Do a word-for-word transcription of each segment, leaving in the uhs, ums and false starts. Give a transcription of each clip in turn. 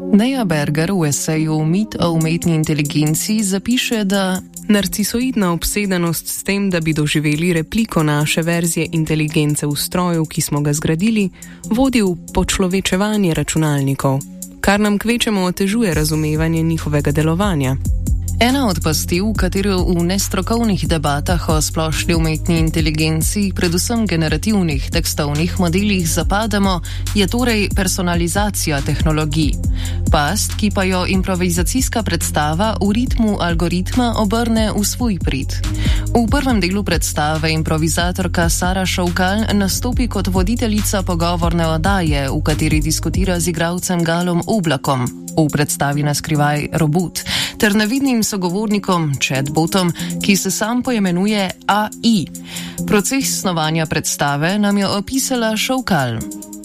Neja Berger v eseju Mit o umetni inteligenci zapiše, da narcisoidna obsedenost s tem, da bi doživeli repliko naše verzije inteligence v stroju, ki smo ga zgradili, vodi v počlovečevanje računalnikov, kar nam kvečemo otežuje razumevanje njihovega delovanja. Ena od pasti, v katero v nestrokovnih debatah o splošni umetni inteligenci, predvsem generativnih tekstovnih modelih, zapadamo, je torej personalizacija tehnologij. Past, ki pa jo improvizacijska predstava v ritmu algoritma obrne v svoj prid. V prvem delu predstave improvizatorka Sara Šovkal nastopi kot voditeljica pogovorne oddaje, v kateri diskutira z igralcem Galom Oblakom, v predstavi na skrivaj robot, ter nevidnim sogovornikom, chatbotom, ki se sam poimenuje A I. Proces snovanja predstave nam je opisala Šovkal.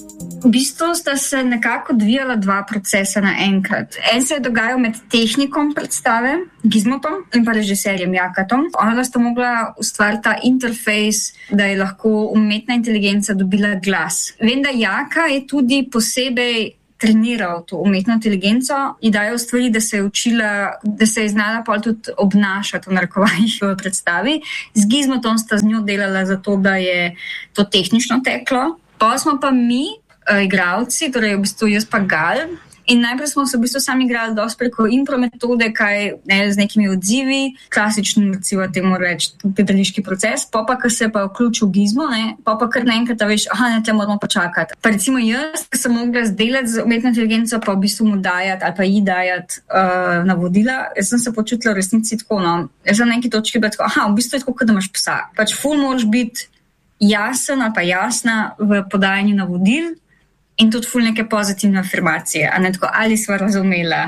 V bistvu sta se nekako odvijala dva procesa naenkrat. En se je dogajal med tehnikom predstave, Gizmotom, in pa režiserjem Jakatom. Ona sta mogla ustvariti ta interfejs, da je lahko umetna inteligenca dobila glas. Vem, da Jaka je tudi posebej treniral to umetno inteligenco in dajo stvari, da se je učila, da se je znala pol tudi obnašati v narekovajih v predstavi. Z Gizmotom sta z njo delala zato, da je to tehnično teklo. Pa smo pa mi, igralci, torej v bistvu jaz pa Gal, in najprej smo se v bistvu sami igrali dosti preko impro metode, kaj ne, z nekimi odzivi, klasični, recimo temu reči, gledališki proces, pa pa, ko se pa vključil Gizmo, ne, pa pa kar naenkrat, da veš, aha, ne, tle moramo počakati. Pa recimo jaz, ki sem mogla zdelati z umetno inteligenco, pa v bistvu mu dajati ali pa ji dajati uh, navodila, jaz sem se počutila v resnici tako, no, jaz sem na neki točki bila tako, aha, v bistvu je tako, kot da imaš psa. Pač ful moraš biti jasen ali pa jasna v podajanju navodil, in tudi ful neke pozitivne afirmacije, a ne tako, ali sva razumela.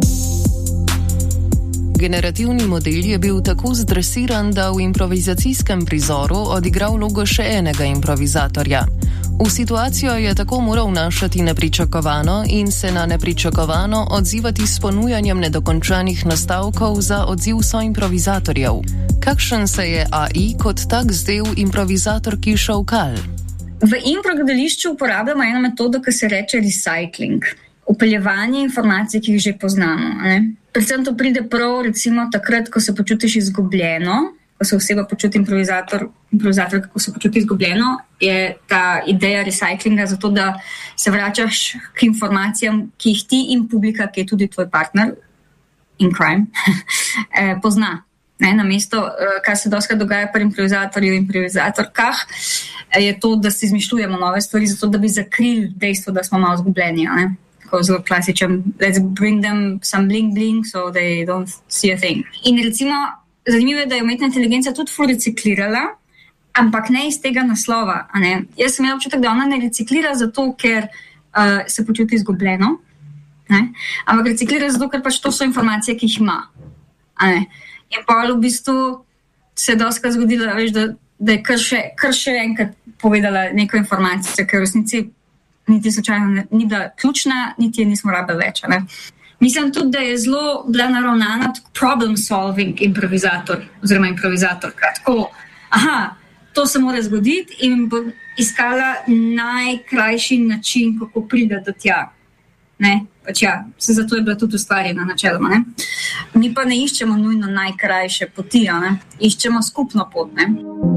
Generativni model je bil tako zdresiran, da v improvizacijskem prizoru odigral vlogo še enega improvizatorja. V situacijo je tako moral vnašati nepričakovano in se na nepričakovano odzivati s ponujanjem nedokončanih nastavkov za odziv soimprovizatorjev. Kakšen se je A I kot tak zdel improvizatorki Šovkal? V improgledališču uporabljamo eno metodo, ki se reče recycling. Upeljevanje informacij, ki jih že poznamo. Ne? Predvsem to pride prav recimo takrat, ko se počutiš izgubljeno, ko se oseba počuti improvizator, improvizator, kako se počuti izgubljeno, je ta ideja recyclinga zato, da se vračaš k informacijam, ki jih ti in publika, ki je tudi tvoj partner in crime, pozna. Ne, na mesto, kar se doskrat dogaja pri improvizatorju in improvizatorkah, je to, da si izmišljujemo nove stvari, zato da bi zakrili dejstvo, da smo malo zgubljeni. Ne? Tako zelo klasičen, let's bring them some bling bling, so they don't see a thing. In recimo, zanimivo je, da je umetna inteligenca tudi ful reciklirala, ampak ne iz tega naslova. A ne? Jaz sem imela občutek, da ona ne reciklira zato, ker uh, se počuti izgubljeno, ne? Ampak reciklira zato, ker pač to so informacije, ki jih ima. A ne? In pa v bistvu se je doskrat zgodilo, veš, da, da je kar še, kar še enkrat povedala neko informacijo, ker v resnici niti slučajno ni bila ključna, niti je nismo rabili več. Ne? Mislim tudi, da je zelo bila naravnana problem solving improvizator oziroma improvizatorka. Tako, aha, to se mora zgoditi in bo iskala najkrajši način, kako pride do tja. Ne? Pač ja, se zato je bila tudi ustvarjena načeloma. Ne? Mi pa ne iščemo nujno najkrajše poti, ne? Iščemo skupno pot. Ne?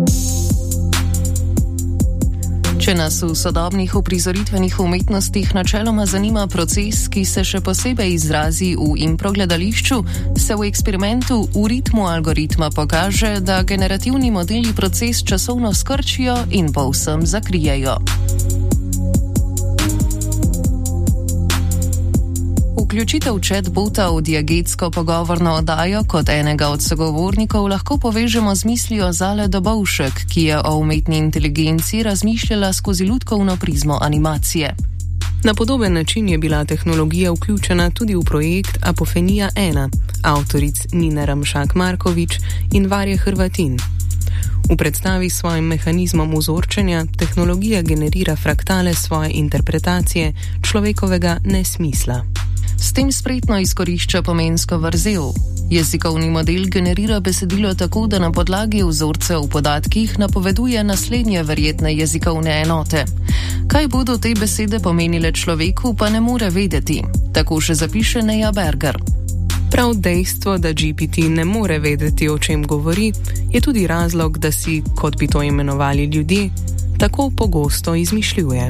Če nas v sodobnih uprizoritvenih umetnostih načeloma zanima proces, ki se še posebej izrazi v improgledališču, se v eksperimentu v ritmu algoritma pokaže, da generativni modeli proces časovno skrčijo in povsem zakrijejo. Vključitev chatbota v diagetsko pogovorno oddajo kot enega od sogovornikov lahko povežemo z mislijo Zale Dobovšek, ki je o umetni inteligenci razmišljala skozi lutkovno prizmo animacije. Na podoben način je bila tehnologija vključena tudi v projekt Apofenija ena, avtoric Nine Ramšak Markovič in Varje Hrvatin. V predstavi s svojim mehanizmom vzorčenja tehnologija generira fraktale svoje interpretacije človekovega nesmisla. S tem spretno izkorišča pomensko vrzel. Jezikovni model generira besedilo tako, da na podlagi vzorcev v podatkih napoveduje naslednje verjetne jezikovne enote. Kaj bodo te besede pomenile človeku, pa ne more vedeti. Tako še zapiše Neja Berger. Prav dejstvo, da G P T ne more vedeti, o čem govori, je tudi razlog, da si, kot bi to imenovali ljudje, tako pogosto izmišljuje.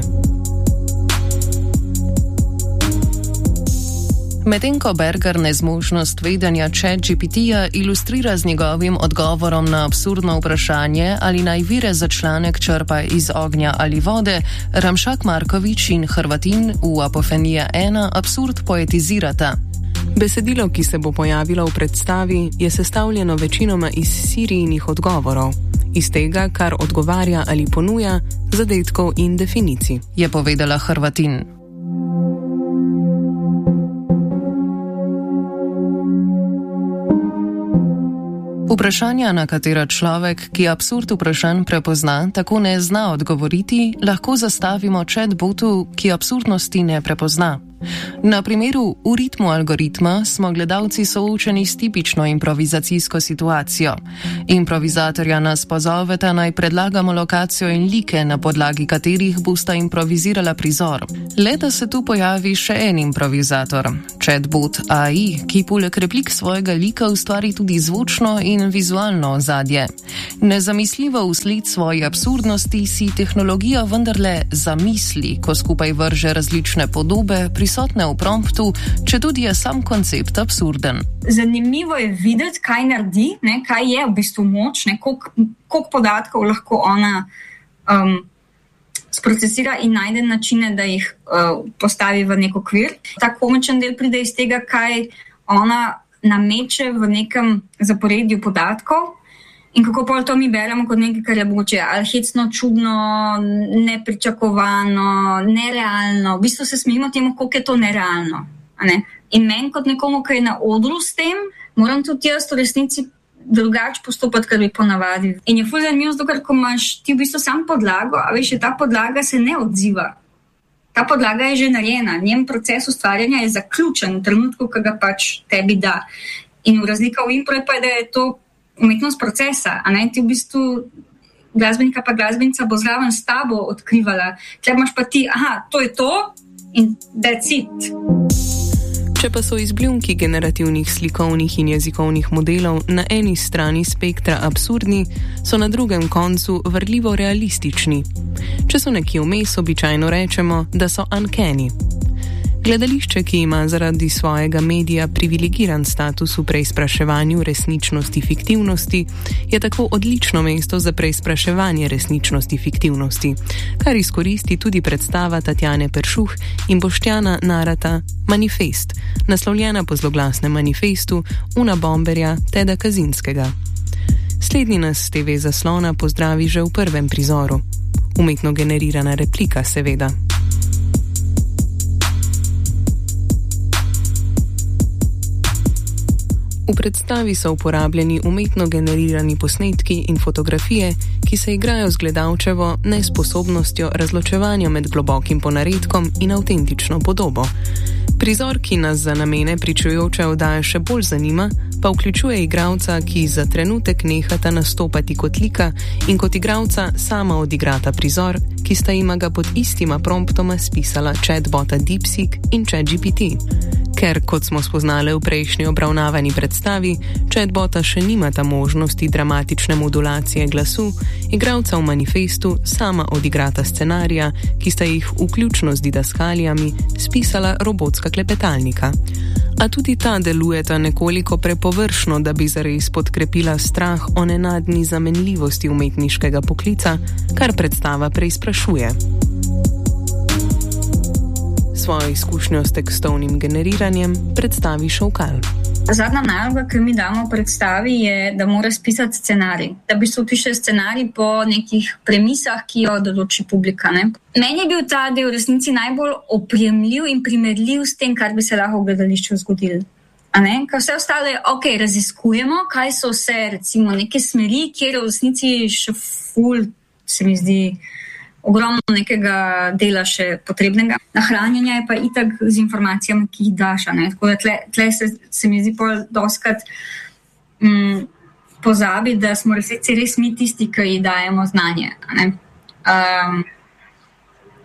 Medtem ko Berger nezmožnost vedenja ChatGPT-ja ilustrira z njegovim odgovorom na absurdno vprašanje, ali naj vire za članek črpa iz ognja ali vode, Ramšak Markovič in Hrvatin v Apofenija ena absurd poetizirata. Besedilo, ki se bo pojavilo v predstavi, je sestavljeno večinoma iz Sirijinih odgovorov, iz tega, kar odgovarja ali ponuja, zadetkov in definicij, je povedala Hrvatin. Vprašanja, na katera človek, ki absurd vprašanj prepozna, tako ne zna odgovoriti, lahko zastavimo chatbotu, ki absurdnosti ne prepozna. Na primeru V ritmu algoritma smo gledalci soočeni s tipično improvizacijsko situacijo. Improvizatorja nas pozoveta, naj predlagamo lokacijo in like, na podlagi katerih bosta improvizirala prizor. Le da se tu pojavi še en improvizator, chatbot A I, ki poleg replik svojega lika ustvari tudi zvočno in vizualno ozadje. Nezamisljivo vsled svoje absurdnosti si tehnologija vendarle zamisli, ko skupaj vrže različne podobe, prisotne v promptu, če tudi je sam koncept absurden. Zanimivo je videti, kaj naredi, ne, kaj je v bistvu moč, ne, koliko, koliko podatkov lahko ona um, sprocesira in najde načine, da jih uh, postavi v nek okvir. Ta komičen del pride iz tega, kaj ona nameče v nekem zaporedju podatkov in kako pol to mi beremo kot nekaj, kar je mogoče ali hecno, čudno, nepričakovano, nerealno. V bistvu se smejimo temu, koliko je to nerealno. Ne? In meni kot nekomu, ki je na odru s tem, moram tudi jaz v resnici drugače postopati, kar bi ponavadi. In je ful zanimivo, zato ker ko imaš ti v bistvu sam podlago, a veš, ta podlaga se ne odziva. Ta podlaga je že narejena, njen proces ustvarjanja je zaključen v trenutku, ko ga pač tebi da. In v razlika v impro pa je, da je to umetnost procesa, a ne, ti v bistvu glasbenika pa glasbenica bo zraven s tabo odkrivala. Tle imaš pa ti, aha, to je to in that's it. Če pa so izbljunki generativnih slikovnih in jezikovnih modelov na eni strani spektra absurdni, so na drugem koncu vrljivo realistični. Če so nekje vmes, običajno rečemo, da so uncanny. Gledališče, ki ima zaradi svojega medija privilegiran status v preizpraševanju resničnosti fiktivnosti, je tako odlično mesto za preizpraševanje resničnosti fiktivnosti, kar izkoristi tudi predstava Tatjane Peršuh in Boštjana Narata Manifest, naslovljena po zloglasnem manifestu Una Bomberja Teda Kazinskega. Slednji nas z te ve zaslona pozdravi že v prvem prizoru. Umetno generirana replika, seveda. V predstavi so uporabljeni umetno generirani posnetki in fotografije, ki se igrajo z gledalčevo nesposobnostjo razločevanja med globokim ponaredkom in avtentično podobo. Prizor, ki nas za namene pričujoče oddaje še bolj zanima, pa vključuje igralca, ki za trenutek nehata nastopati kot lika in kot igralca sama odigrata prizor, ki sta jima ga pod istima promptoma spisala chatbota DeepSeek in ChatGPT. Ker, kot smo spoznali v prejšnji obravnavani predstavi, chatbota še nimata možnosti dramatične modulacije glasu, igralca v manifestu sama odigrata scenarija, ki sta jih vključno z didaskalijami spisala robotska klepetalnika. A tudi ta delujeta nekoliko prepovršno, da bi zares podkrepila strah o nenadni zamenljivosti umetniškega poklica, kar predstava preizprašuje. Svojo izkušnjo s tekstovnim generiranjem predstavi Šovkal. Zadnja naloga, ki mi damo v predstavi, je, da mora spisati scenarij. Da bi se piše scenarij po nekih premisah, ki jo določi publika. Ne? Meni je bil ta del v resnici najbolj opremljiv in primerljiv s tem, kar bi se lahko v gledališču zgodilo. Ker vse ostalo je, ok, raziskujemo, kaj so vse, recimo, neke smeri, kjer v resnici še ful, se mi zdi, ogromno nekega dela še potrebnega. Nahranjanja je pa itak z informacijami, ki jih daš. Ne? Tako da tle, tle se, se mi zdi pol doskrat mm, pozabi, da smo resnici res mi tisti, ki ji dajemo znanje. Ne? Um,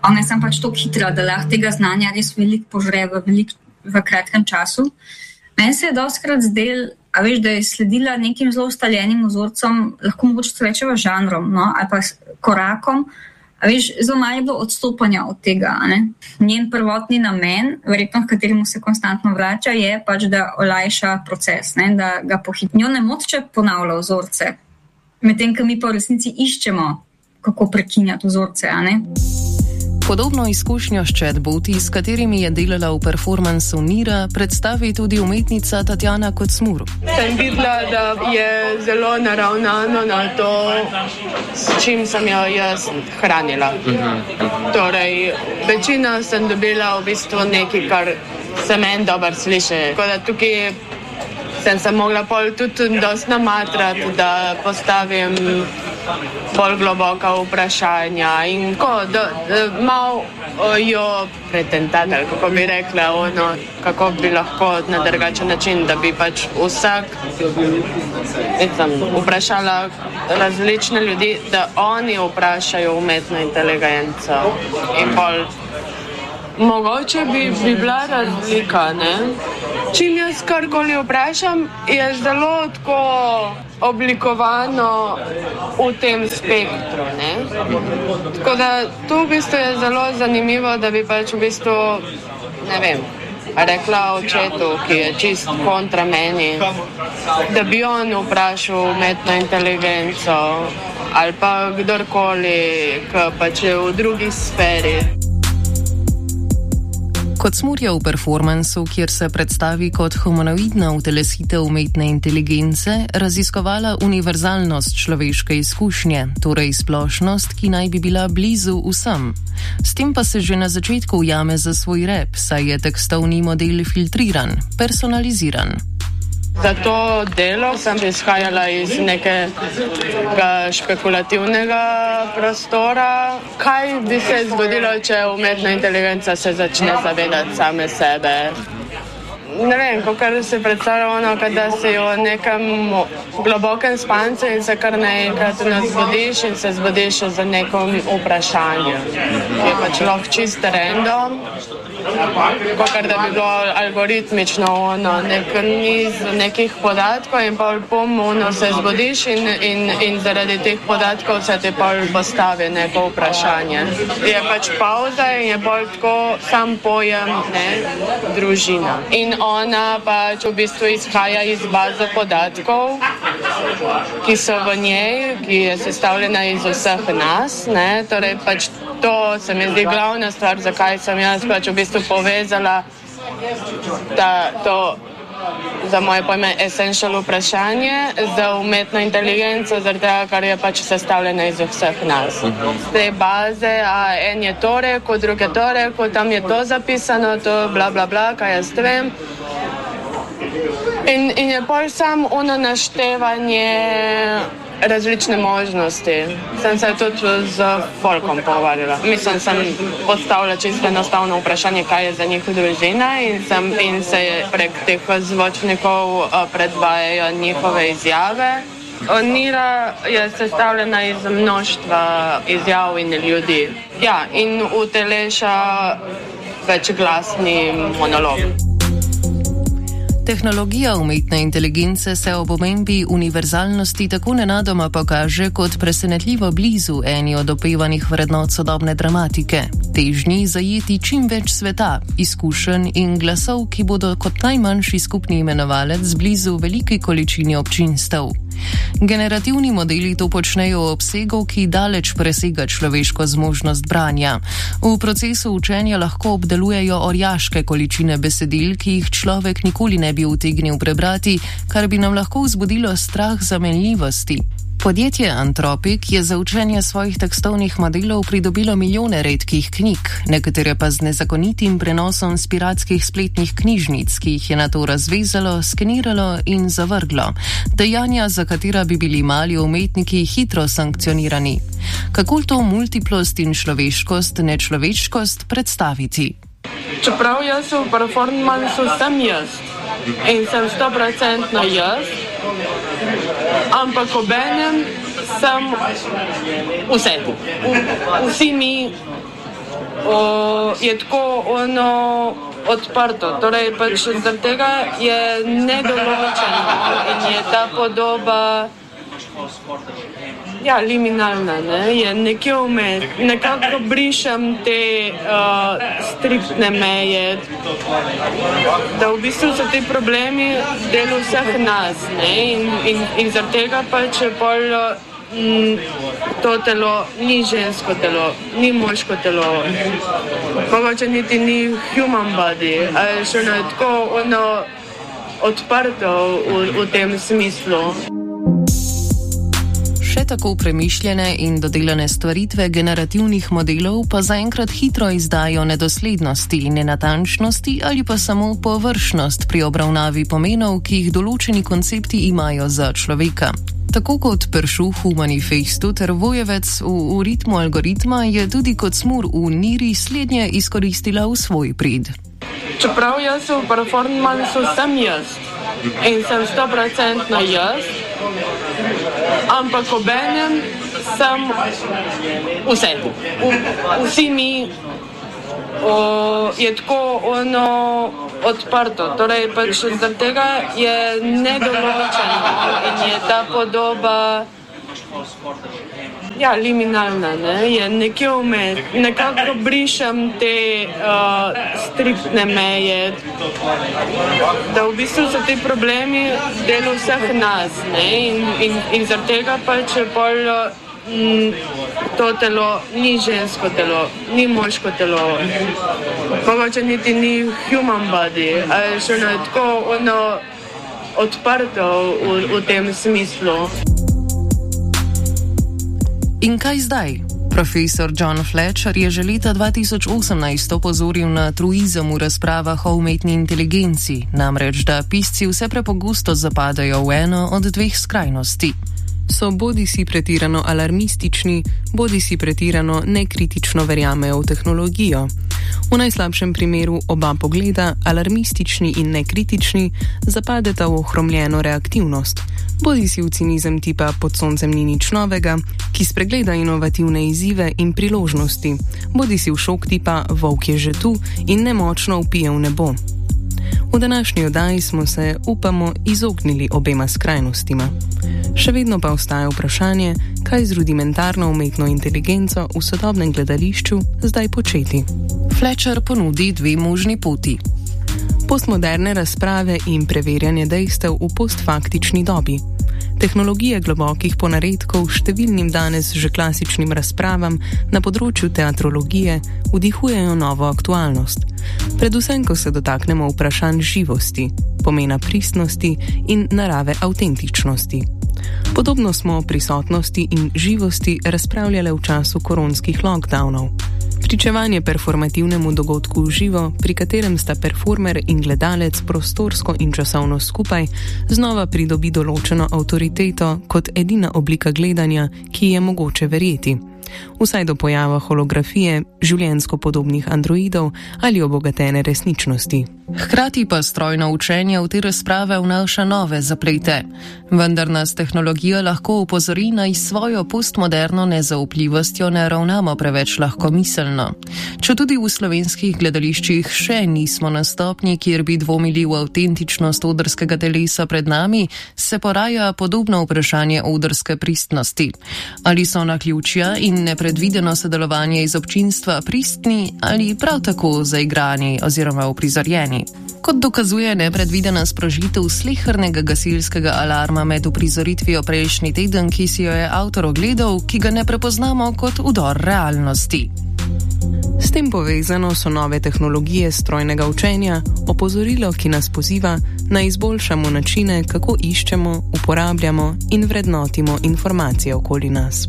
Ona je sem pač tako hitra, da lahko tega znanja res veliko požre v, velik, v kratkem času. Meni se je dostikrat zdel, a veš, da je sledila nekim zelo ustaljenim vzorcem, lahko mogoče se rečeva žanrom, no, ali pa korakom. A veš, zelo malo je bilo odstopanja od tega. Ne? Njen prvotni namen, verjetno, v katerem se konstantno vrača, je pač, da olajša proces, ne? Da ga pohitri. Njo ne moče ponavlja vzorce, medtem, ko mi pa v resnici iščemo, kako prekinjati vzorce. A ne? Podobno izkušnjo s chatboti, s katerimi je delala v performansu Nira, predstavi tudi umetnica Tatjana Kocmur. Sem videla, da je zelo naravnano na to, s čim sem jo jaz hranila. Torej, večino sem dobila v bistvu nekaj, kar se meni dobro sliši. Tako da tukaj sem se mogla pol tudi dosti namatrati, da postavim bolj globoka vprašanja in ko, da, da malo jo pretentati, kako bi rekla, ono, kako bi lahko na drugačen način, da bi pač vsak sem, vprašala različne ljudi, da oni vprašajo umetno inteligenco in pol mogoče bi, bi bila razlika, ne? Čim jaz karkoli vprašam, je zelo tako oblikovano v tem spektru, ne? Tako da tu v bistvu je zelo zanimivo, da bi pač v bistvu, ne vem, rekla očetu, ki je čist kontra meni, da bi on vprašal umetno inteligenco ali pa kdorkoli, ki pač je v drugi sferi. Kocmur je v performansu, kjer se predstavi kot humanoidna utelesitev umetne inteligence, raziskovala univerzalnost človeške izkušnje, torej splošnost, ki naj bi bila blizu vsem. S tem pa se že na začetku ujame za svoj rep, saj je tekstovni model filtriran, personaliziran. Za to delo sem izhajala iz nekega špekulativnega prostora. Kaj bi se zgodilo, če umetna inteligenca se začne zavedati same sebe? Ne vem, kakor se predstavlja ono, da si v nekem globokem spancu in se kar naenkrat zbudiš in se zbudiš za nekom vprašanjem, ki je pač lahko čist random, kakor da bi bilo algoritmično ono, nek niz nekih podatkov in pa pom ono se zbudiš in, in, in zaradi teh podatkov se ti pa postavi neko vprašanje. Je pač pauza in je bolj tako sam pojem, ne, družina. In ona pač v bistvu izhaja iz baze podatkov, ki so v njej, ki je sestavljena iz vseh nas, ne, torej pač to se mi zdi glavna stvar, zakaj sem jaz pač v bistvu povezala da to za moje pojme essential vprašanje za umetno inteligenco, zaradi tega, kar je pač sestavljena iz vseh nas. Z te baze, a en je to rekel, drug je to rekel, tam je to zapisano, to bla bla bla, kaj jaz vem. In, in je bolj samo ono naštevanje različne možnosti. Sem se tudi z folkom pogovarjala. Mislim, sem postavila čisto enostavno vprašanje, kaj je za njih družina in, sem, in se prek teh zvočnikov predvajajo njihove izjave. Nira je sestavljena iz mnoštva izjav in ljudi. Ja, in uteleša večglasni monolog. Tehnologija umetne inteligence se ob omembi univerzalnosti tako nenadoma pokaže kot presenetljivo blizu eni od opevanih vrednot sodobne dramatike. Težnji zajeti čim več sveta, izkušenj in glasov, ki bodo kot najmanjši skupni imenovalec blizu veliki količini občinstev. Generativni modeli to počnejo v obsegu, ki daleč presega človeško zmožnost branja. V procesu učenja lahko obdelujejo orjaške količine besedil, ki jih človek nikoli ne bi utegnil prebrati, kar bi nam lahko vzbudilo strah zamenljivosti. Podjetje Anthropic je za učenje svojih tekstovnih modelov pridobilo milijone redkih knjig, nekatere pa z nezakonitim prenosom z piratskih spletnih knjižnic, ki jih je nato razvezalo, skeniralo in zavrglo. Dejanja, za katera bi bili mali umetniki hitro sankcionirani. Kako to multiplost in človeškost, nečloveškost predstaviti? Čeprav jaz v performansu sem jaz in sem stoprocentno jaz, ampak obenem sem vse. Vsi mi o, je tako ono odprto. Torej, pač zaradi tega je nedoločeno in je ta podoba ja, liminalna, ne? Je nekje vmes. Nekako brišem te uh, striktne meje, da v bistvu so ti problemi del vseh nas, ne? In, in, in zaradi tega pač je pol m, to telo ni žensko telo, ni moško telo, mogoče niti ni human body, ali še ne tako ono odprto v, v tem smislu. Še tako premišljene in dodelane stvaritve generativnih modelov pa zaenkrat hitro izdajo nedoslednosti, nenatančnosti ali pa samo površnost pri obravnavi pomenov, ki jih določeni koncepti imajo za človeka. Tako kot Peršuh v manifestu ter Vojevec v, v ritmu algoritma je tudi kot Smur v Niri slednje izkoristila v svoj prid. Čeprav jaz v performansu sem jaz in sem stoprocentno jaz, ampak obenem sem vse. V, vsi mi o, je tako ono odprto. Torej, pač zaradi tega je nedoločeno in je ta podoba ja, liminalna, ne? Je nekje vmes. Nekako brišem te uh, striktne meje, da v bistvu so ti problemi del vseh nas, ne? In, in, in zaradi tega pač je pol m, to telo ni žensko telo, ni moško telo, mogoče niti ni human body, ali še ne tako ono odprto v, v tem smislu. In kaj zdaj? Profesor John Fletcher je že leta dva tisoč osemnajst opozoril na truizem v razpravah o umetni inteligenci, namreč da pisci vse prepogosto zapadajo v eno od dveh skrajnosti. So bodi si pretirano alarmistični, bodi si pretirano nekritično verjamejo v tehnologijo. V najslabšem primeru oba pogleda, alarmistični in nekritični, zapadeta v ohromljeno reaktivnost. Bodi si v cinizem tipa pod soncem ni nič novega, ki spregleda inovativne izzive in priložnosti. Bodi si v šok tipa volk je že tu in nemočno vpije v nebo. V današnji oddaji smo se, upamo, izognili obema skrajnostima. Še vedno pa ostaja vprašanje, kaj z rudimentarno umetno inteligenco v sodobnem gledališču zdaj početi. Fletcher ponudi dve možni poti. Postmoderne razprave in preverjanje dejstev v postfaktični dobi. Tehnologije globokih ponaredkov številnim danes že klasičnim razpravam na področju teatrologije vdihujejo novo aktualnost. Predvsem, ko se dotaknemo vprašanj živosti, pomena pristnosti in narave avtentičnosti. Podobno smo o prisotnosti in živosti razpravljali v času koronskih lockdownov. Pričevanje performativnemu dogodku v živo, pri katerem sta performer in gledalec prostorsko in časovno skupaj, znova pridobi določeno avtoriteto kot edina oblika gledanja, ki je mogoče verjeti. Vsaj do pojava holografije, življenjsko podobnih androidov ali obogatene resničnosti. Hkrati pa strojno učenje v te razprave vnaša nove zaplete. Vendar nas tehnologija lahko opozori, naj s svojo postmoderno nezaupljivostjo ne ravnamo preveč lahkomiselno. Četudi v slovenskih gledališčih še nismo na stopnji, kjer bi dvomili v avtentičnost odrskega telesa pred nami, se poraja podobno vprašanje odrske pristnosti. Ali so naključja in nepredvideno sodelovanje iz občinstva pristni ali prav tako zaigrani oziroma uprizorjeni. Kot dokazuje nepredvidena sprožitev slehernega gasilskega alarma med uprizoritvijo prejšnji teden, ki si jo je avtor ogledal, ki ga ne prepoznamo kot vdor realnosti. S tem povezano so nove tehnologije strojnega učenja, opozorilo, ki nas poziva, da izboljšamo načine, kako iščemo, uporabljamo in vrednotimo informacije okoli nas.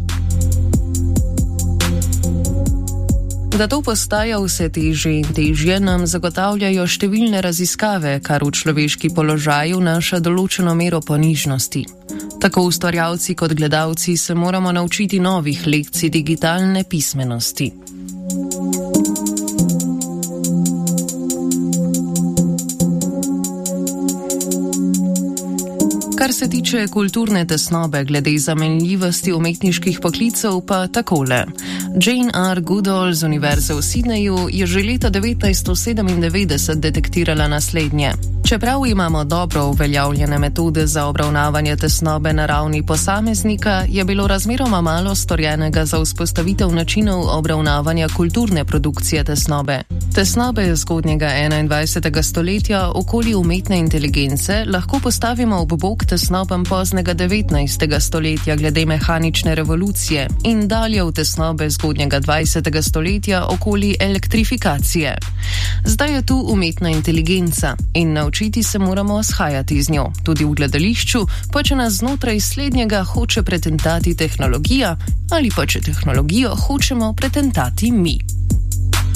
Da to postaja vse težje in težje, nam zagotavljajo številne raziskave, kar v človeški položaj vnaša določeno mero ponižnosti. Tako ustvarjalci kot gledalci se moramo naučiti novih lekcij digitalne pismenosti. Kar se tiče kulturne tesnobe glede zamenljivosti umetniških poklicev, pa takole. Jane R. Goodall z Univerze v Sydneyju je že leta devetnajststo sedemindevetdeset detektirala naslednje. Čeprav imamo dobro uveljavljene metode za obravnavanje tesnobe na ravni posameznika, je bilo razmeroma malo storjenega za vzpostavitev načinov obravnavanja kulturne produkcije tesnobe. Tesnobe zgodnjega enaindvajsetega stoletja okoli umetne inteligence lahko postavimo ob bok tesnobam poznega devetnajstega stoletja glede mehanične revolucije in dalje v tesnobe zgodnjega dvajsetega stoletja okoli elektrifikacije. Zdaj je tu umetna inteligenca in naučiti se moramo shajati z njo, tudi v gledališču, pa če nas znotraj slednjega hoče pretentati tehnologija ali pa če tehnologijo hočemo pretentati mi.